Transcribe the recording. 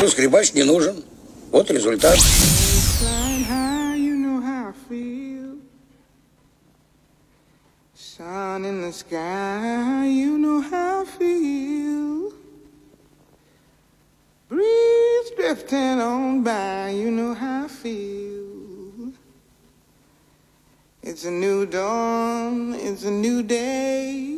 что скрипач не нужен. Вот результат. Sun in the sky, you know how I feel. Breeze drifting on by, you know how I feel. It's a new dawn, it's a new day.